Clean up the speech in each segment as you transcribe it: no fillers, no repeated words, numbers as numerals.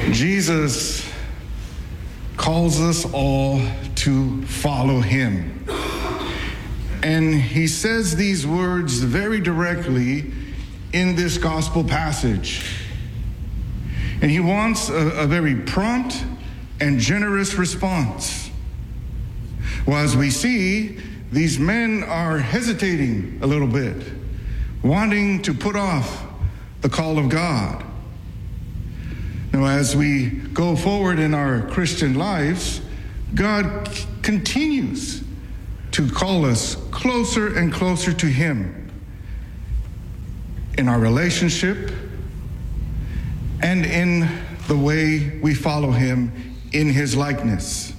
Jesus calls us all to follow him. And he says these words very directly in this gospel passage. And he wants a very prompt and generous response. Well, as we see, these men are hesitating a little bit, wanting to put off the call of God. Now, as we go forward in our Christian lives, God continues to call us closer and closer to him in our relationship and in the way we follow him in his likeness.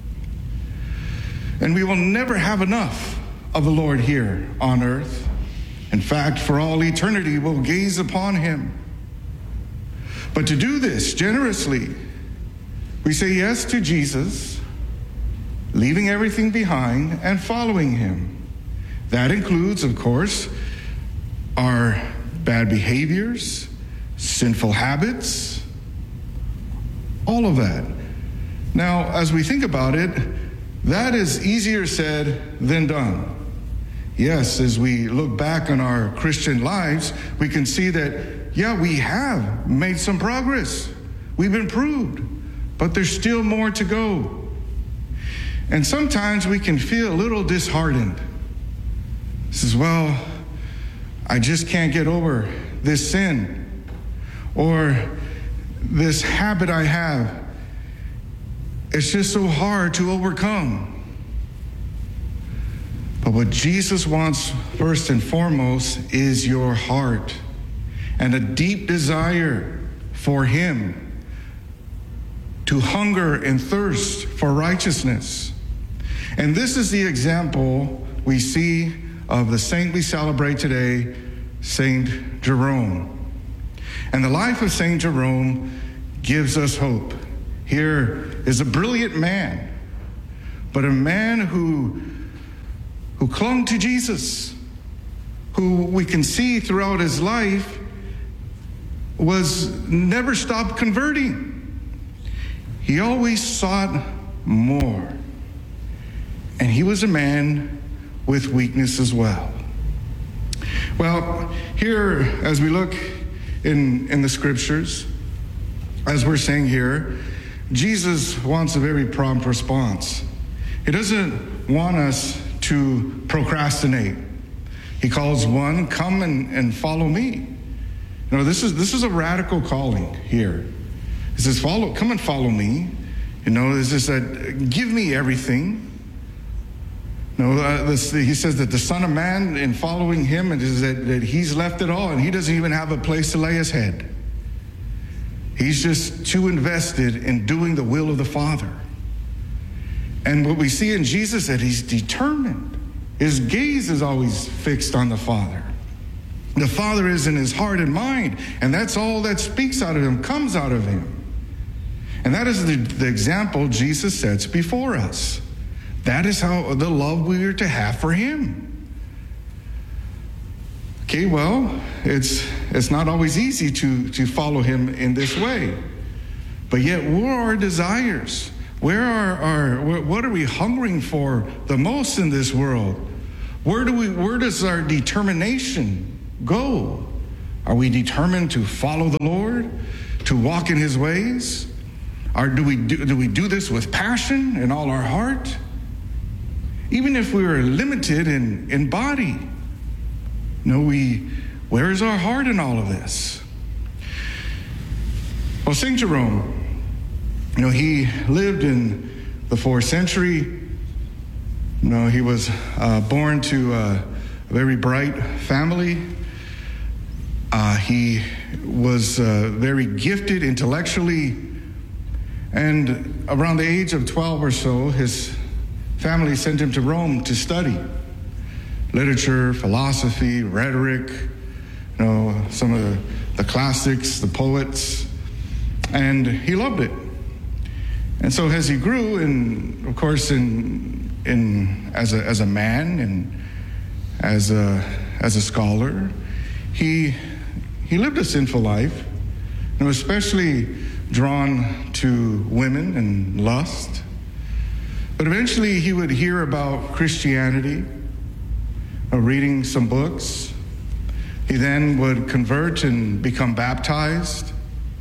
And we will never have enough of the Lord here on earth. In fact, for all eternity, we'll gaze upon him. But to do this generously, we say yes to Jesus, leaving everything behind and following him. That includes, of course, our bad behaviors, sinful habits, all of that. Now, as we think about it, that is easier said than done. Yes, as we look back on our Christian lives, we can see that, yeah, we have made some progress. We've improved, but there's still more to go. And sometimes we can feel a little disheartened. Says, well, I just can't get over this sin or this habit I have. It's just so hard to overcome. But what Jesus wants first and foremost is your heart and a deep desire for him to hunger and thirst for righteousness. And this is the example we see of the saint we celebrate today, Saint Jerome. And the life of Saint Jerome gives us hope. Here is a brilliant man, but a man who clung to Jesus, who we can see throughout his life was never stopped converting. He always sought more. And he was a man with weakness as well. Well, here, as we look in the scriptures, as we're saying here, Jesus wants a very prompt response. He doesn't want us to procrastinate. He calls one, come and follow me. You know, this is a radical calling here. He says, come and follow me. You know, this is that give me everything. No, he says that the Son of Man, in following him, it is that he's left it all, and he doesn't even have a place to lay his head. He's just too invested in doing the will of the Father. And what we see in Jesus is that he's determined. His gaze is always fixed on the Father. The Father is in his heart and mind, and that's all that speaks out of him, comes out of him. And that is the example Jesus sets before us. That is how the love we are to have for him. Okay, well, it's not always easy to follow him in this way. But yet, where are our desires? What are we hungering for the most in this world? Where does our determination go? Are we determined to follow the Lord, to walk in his ways? Or do we do this with passion and all our heart? Even if we are limited in body, where is our heart in all of this? Well, St. Jerome, he lived in the 4th century. He was born to a very bright family. He was very gifted intellectually. And around the age of 12 or so, his family sent him to Rome to study literature, philosophy, rhetoric, some of the classics, the poets, and he loved it. And so as he grew, and of course, as a man and as a scholar, he lived a sinful life, especially drawn to women and lust. But eventually he would hear about Christianity, reading some books. He then would convert and become baptized.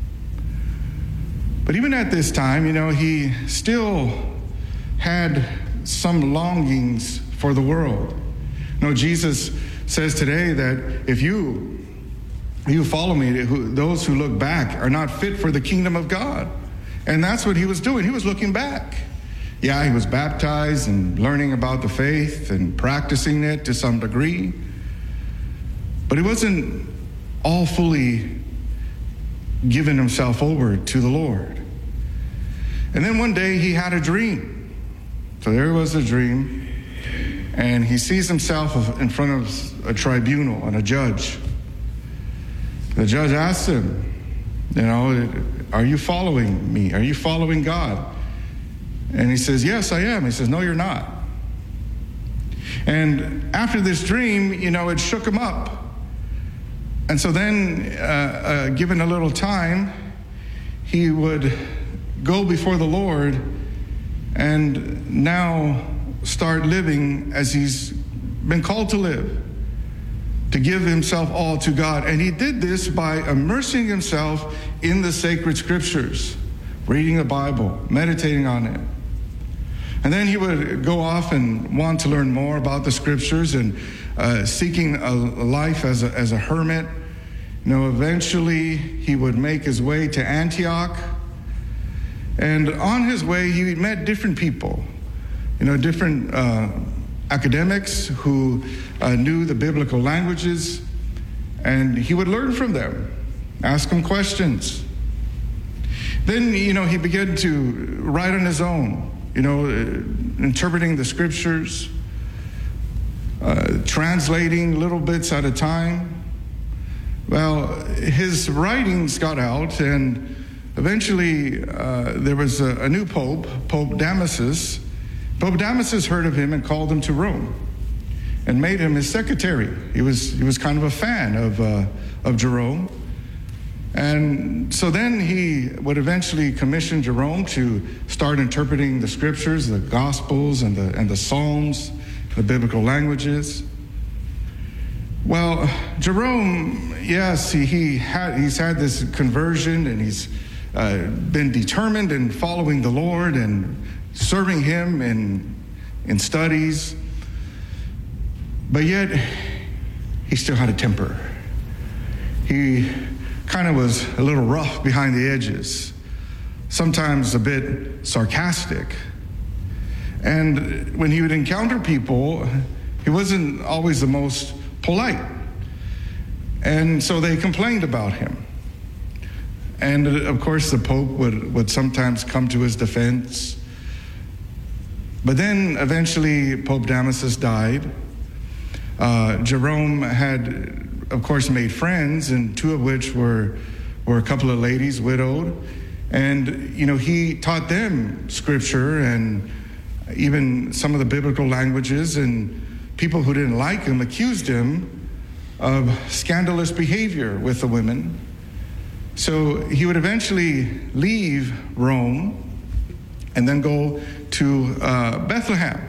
But even at this time, he still had some longings for the world. Jesus says today that if you follow me, those who look back are not fit for the kingdom of God. And that's what he was doing. He was looking back. Yeah, he was baptized and learning about the faith and practicing it to some degree. But he wasn't all fully giving himself over to the Lord. And then one day he had a dream. So there was a dream. And he sees himself in front of a tribunal and a judge. The judge asks him, are you following me? Are you following God? And he says, yes, I am. He says, no, you're not. And after this dream, it shook him up. And so then, given a little time, he would go before the Lord and now start living as he's been called to live, to give himself all to God. And he did this by immersing himself in the sacred scriptures, reading the Bible, meditating on it. And then he would go off and want to learn more about the scriptures and seeking a life as a hermit. Eventually he would make his way to Antioch. And on his way, he met different people, different academics who knew the biblical languages. And he would learn from them, ask them questions. Then, he began to write on his own, interpreting the scriptures, translating little bits at a time. Well, his writings got out, and eventually there was a new pope, Pope Damasus. Pope Damasus heard of him and called him to Rome and made him his secretary. He was kind of a fan of Jerome. And so then he would eventually commission Jerome to start interpreting the scriptures, the Gospels and the Psalms, the biblical languages. Well, Jerome, yes, he's had this conversion, and he's been determined in following the Lord and serving him in studies. But yet, he still had a temper. He kind of was a little rough behind the edges, sometimes a bit sarcastic. And when he would encounter people, he wasn't always the most polite. And so they complained about him. And of course, the Pope would sometimes come to his defense. But then eventually Pope Damasus died. Jerome had, of course, made friends, and two of which were a couple of ladies, widowed. And, he taught them scripture and even some of the biblical languages, and people who didn't like him accused him of scandalous behavior with the women. So he would eventually leave Rome and then go to Bethlehem.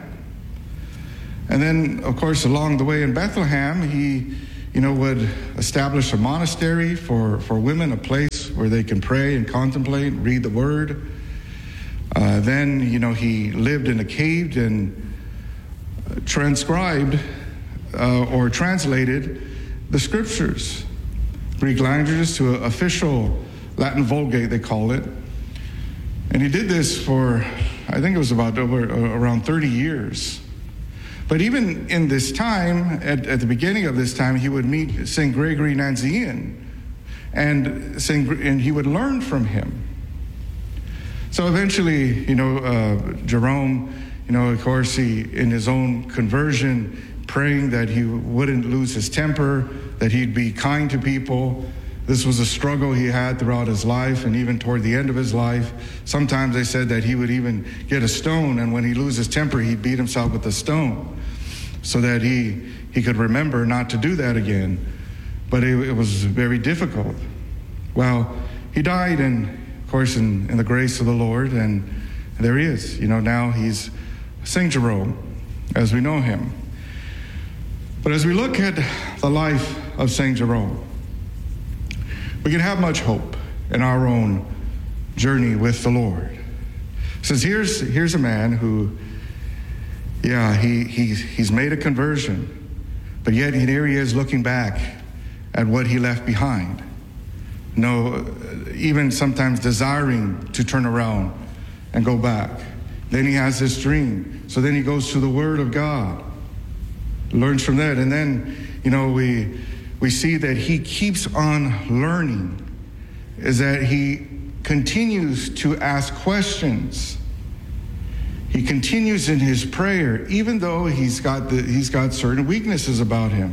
And then, of course, along the way in Bethlehem, he would establish a monastery for women, a place where they can pray and contemplate, read the word. Then, he lived in a cave and transcribed or translated the scriptures, Greek languages, to an official Latin Vulgate, they call it. And he did this for, I think it was around 30 years. But even in this time, at the beginning of this time, he would meet St. Gregory Nazianzen, and he would learn from him. So eventually, Jerome, of course, he, in his own conversion, praying that he wouldn't lose his temper, that he'd be kind to people. This was a struggle he had throughout his life, and even toward the end of his life. Sometimes they said that he would even get a stone, and when he loses his temper, he'd beat himself with a stone so that he could remember not to do that again. But it was very difficult. Well, he died, and of of course, in the grace of the Lord, and there he is. Now he's St. Jerome, as we know him. But as we look at the life of St. Jerome, we can have much hope in our own journey with the Lord. Says here's a man who, he's made a conversion, but yet here he is looking back at what he left behind. Even sometimes desiring to turn around and go back. Then he has this dream. So then he goes to the Word of God, learns from that, and then we see that he keeps on learning. Is that he continues to ask questions. He continues in his prayer, even though he's got certain weaknesses about him.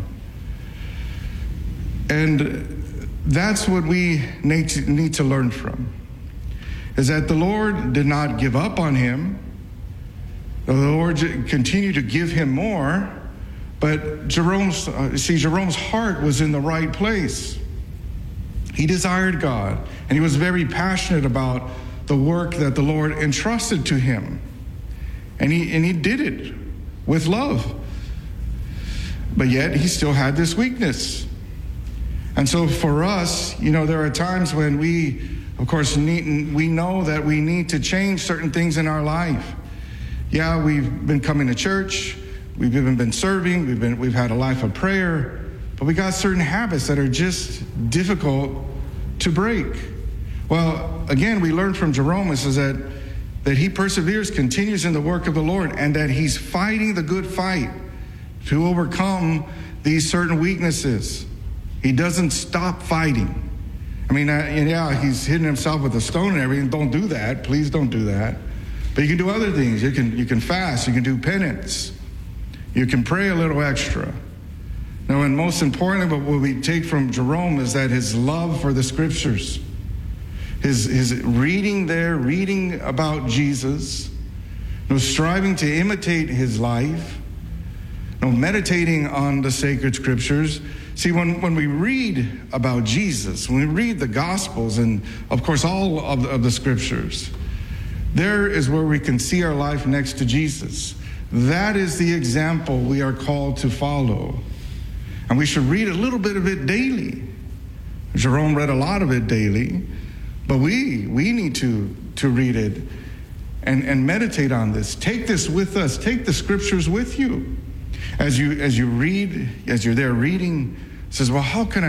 And that's what we need to learn from, is that the Lord did not give up on him. The Lord continued to give him more, but Jerome's heart was in the right place. He desired God, and he was very passionate about the work that the Lord entrusted to him. And he did it with love. But yet he still had this weakness. And so for us, there are times when we, of course, we know that we need to change certain things in our life. Yeah, we've been coming to church, we've even been serving, we've had a life of prayer, but we got certain habits that are just difficult to break. Well, again, we learned from Jerome is that he perseveres, continues in the work of the Lord, and that he's fighting the good fight to overcome these certain weaknesses. He doesn't stop fighting. I mean, he's hitting himself with a stone and everything. Don't do that. Please don't do that. But you can do other things. You can fast. You can do penance. You can pray a little extra. Now, and most importantly, what we take from Jerome is that his love for the Scriptures, his reading about Jesus, striving to imitate his life, meditating on the sacred Scriptures. See, when we read about Jesus, when we read the Gospels and, of course, all of the Scriptures, there is where we can see our life next to Jesus. That is the example we are called to follow. And we should read a little bit of it daily. Jerome read a lot of it daily, but we need to read it and meditate on this. Take this with us. Take the Scriptures with you. As you read, as you're there reading, says, well, how can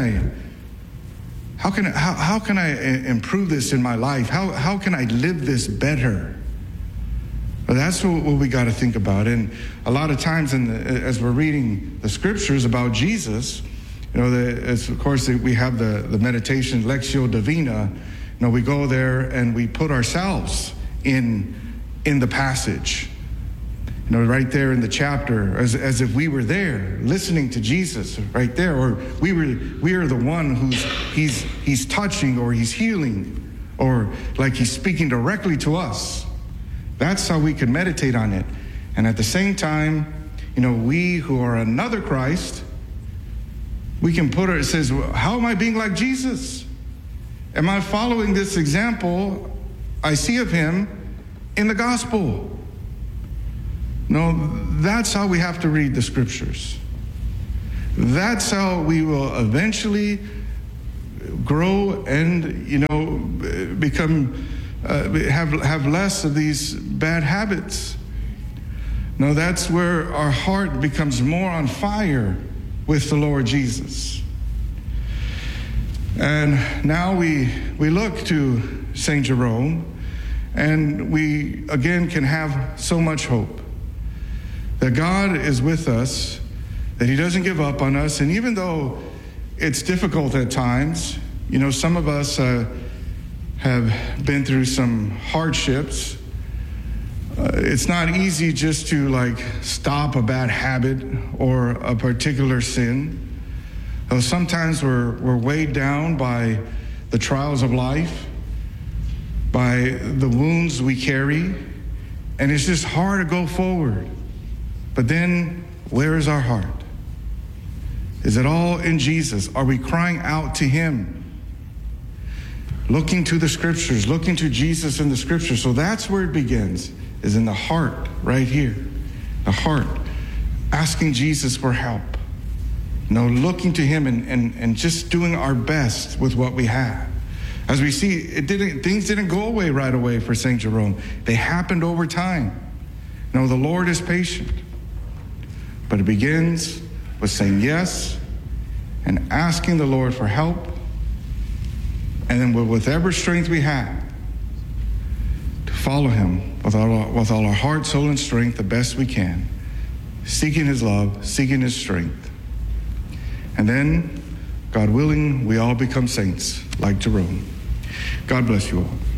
I improve this in my life? How can I live this better? Well, that's what we got to think about. And a lot of times, as we're reading the Scriptures about Jesus, of course we have the meditation Lectio Divina. We go there and we put ourselves in the passage. Right there in the chapter, as if we were there listening to Jesus right there, or we are the one he's touching, or he's healing, or like he's speaking directly to us. That's how we can meditate on it. And at the same time, we who are another Christ, we can it says, how am I being like Jesus? Am I following this example I see of him in the gospel? No, that's how we have to read the Scriptures. That's how we will eventually grow and, become, have less of these bad habits. No, that's where our heart becomes more on fire with the Lord Jesus. And now we look to St. Jerome, and we again can have so much hope that God is with us, that he doesn't give up on us. And even though it's difficult at times, some of us have been through some hardships. It's not easy just to stop a bad habit or a particular sin. Sometimes we're weighed down by the trials of life, by the wounds we carry, and it's just hard to go forward. But then, where is our heart? Is it all in Jesus? Are we crying out to him? looking to the scriptures, looking to Jesus in the scriptures. So that's where it begins, is in the heart right here. The heart, asking Jesus for help. Looking to him and just doing our best with what we have. As we see, things didn't go away right away for St. Jerome. They happened over time. The Lord is patient. But it begins with saying yes and asking the Lord for help. And then with whatever strength we have, to follow him with all our heart, soul, and strength the best we can. Seeking his love, seeking his strength. And then, God willing, we all become saints like Jerome. God bless you all.